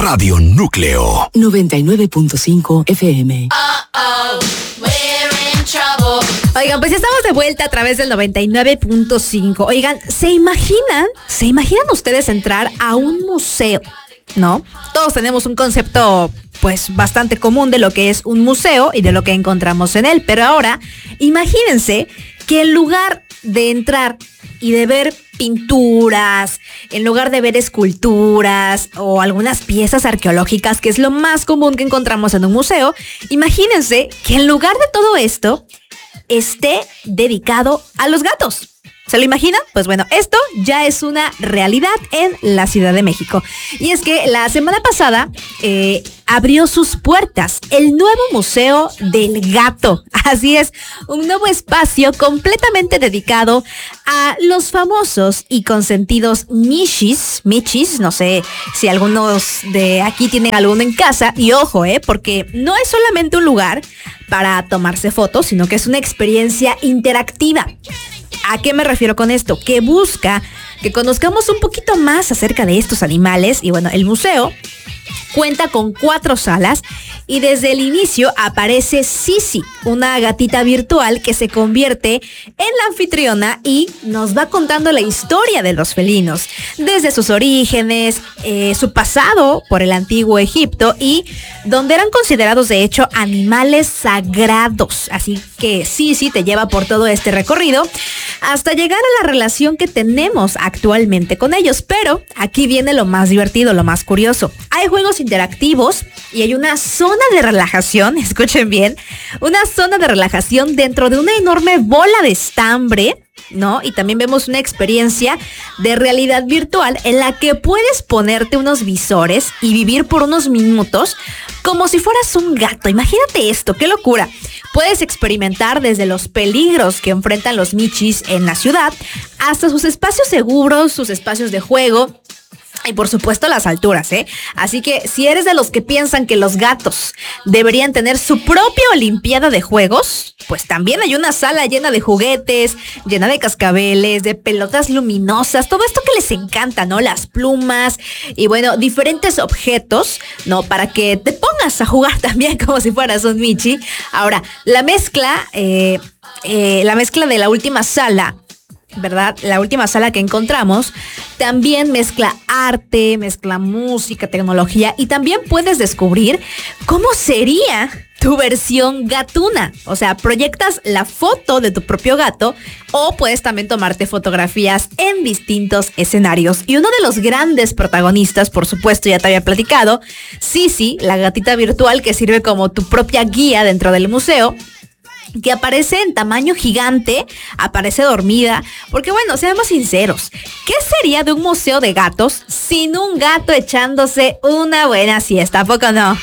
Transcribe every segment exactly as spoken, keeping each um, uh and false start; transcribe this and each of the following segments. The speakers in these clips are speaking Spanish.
Radio Núcleo noventa y nueve punto cinco F M. Uh-oh, we're in trouble. Oigan, pues ya estamos de vuelta a través del noventa y nueve punto cinco. Oigan, ¿se imaginan? ¿Se imaginan ustedes entrar a un museo? ¿No? Todos tenemos un concepto pues bastante común de lo que es un museo y de lo que encontramos en él, pero ahora imagínense que en lugar de entrar y de ver pinturas, en lugar de ver esculturas o algunas piezas arqueológicas, que es lo más común que encontramos en un museo, imagínense que en lugar de todo esto esté dedicado a los gatos. ¿Se lo imaginan? Pues bueno, esto ya es una realidad en la Ciudad de México. Y es que la semana pasada eh, abrió sus puertas el nuevo Museo del Gato. Así es, un nuevo espacio completamente dedicado a los famosos y consentidos michis, michis, no sé si algunos de aquí tienen alguno en casa. Y ojo, eh, porque no es solamente un lugar para tomarse fotos, sino que es una experiencia interactiva. ¿A qué me refiero con esto? Que busca que conozcamos un poquito más acerca de estos animales. Y bueno, el museo cuenta con cuatro salas y desde el inicio aparece Sisi, una gatita virtual que se convierte en la anfitriona y nos va contando la historia de los felinos, desde sus orígenes, eh, su pasado por el antiguo Egipto y donde eran considerados de hecho animales sagrados. Así que Sisi te lleva por todo este recorrido hasta llegar a la relación que tenemos actualmente con ellos. Pero aquí viene lo más divertido, lo más curioso. Hay juegos interactivos y hay una zona de relajación, escuchen bien, una zona de relajación dentro de una enorme bola de estambre, ¿no? Y también vemos una experiencia de realidad virtual en la que puedes ponerte unos visores y vivir por unos minutos como si fueras un gato. Imagínate esto, qué locura. Puedes experimentar desde los peligros que enfrentan los michis en la ciudad hasta sus espacios seguros, sus espacios de juego. Y por supuesto las alturas, ¿eh? Así que si eres de los que piensan que los gatos deberían tener su propia olimpiada de juegos, pues también hay una sala llena de juguetes, llena de cascabeles, de pelotas luminosas, todo esto que les encanta, ¿no? Las plumas y bueno, diferentes objetos, ¿no? Para que te pongas a jugar también como si fueras un michi. Ahora, la mezcla, eh, eh, la mezcla de la última sala, ¿verdad? La última sala que encontramos también mezcla arte, mezcla música, tecnología y también puedes descubrir cómo sería tu versión gatuna. O sea, proyectas la foto de tu propio gato o puedes también tomarte fotografías en distintos escenarios. Y uno de los grandes protagonistas, por supuesto, ya te había platicado, Sisi, la gatita virtual que sirve como tu propia guía dentro del museo, que aparece en tamaño gigante, aparece dormida, porque bueno, seamos sinceros, ¿qué sería de un museo de gatos sin un gato echándose una buena siesta? ¿A poco no?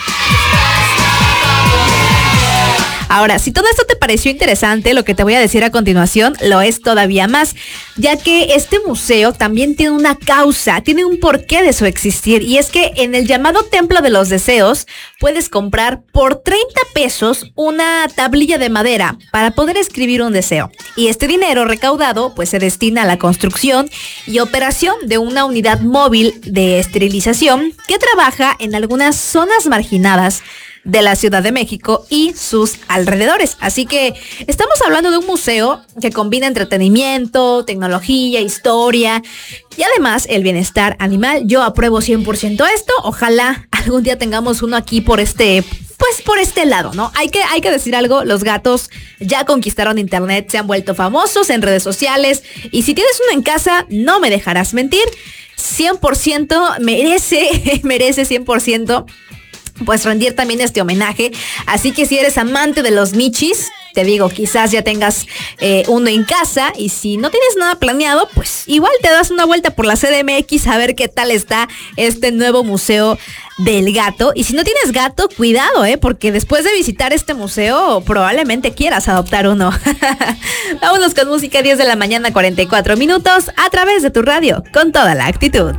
Ahora, si todo esto te pareció interesante, lo que te voy a decir a continuación lo es todavía más, ya que este museo también tiene una causa, tiene un porqué de su existir, y es que en el llamado Templo de los Deseos puedes comprar por treinta pesos una tablilla de madera para poder escribir un deseo. Y este dinero recaudado pues se destina a la construcción y operación de una unidad móvil de esterilización que trabaja en algunas zonas marginadas de la Ciudad de México y sus alrededores. Así que estamos hablando de un museo que combina entretenimiento, tecnología, historia y además el bienestar animal. Yo apruebo cien por ciento esto. Ojalá algún día tengamos uno aquí por este, pues por este lado, ¿no? Hay que, hay que decir algo, los gatos ya conquistaron internet, se han vuelto famosos en redes sociales y si tienes uno en casa, no me dejarás mentir, cien por ciento merece, merece cien por ciento pues rendir también este homenaje. Así que si eres amante de los michis, te digo, quizás ya tengas eh, uno en casa y si no tienes nada planeado, pues igual te das una vuelta por la C D M X a ver qué tal está este nuevo museo del gato. Y si no tienes gato, cuidado, eh, porque después de visitar este museo probablemente quieras adoptar uno. Vámonos con música, diez de la mañana, cuarenta y cuatro minutos, a través de tu radio, con toda la actitud.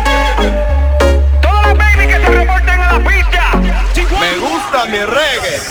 Me gusta mi reggae.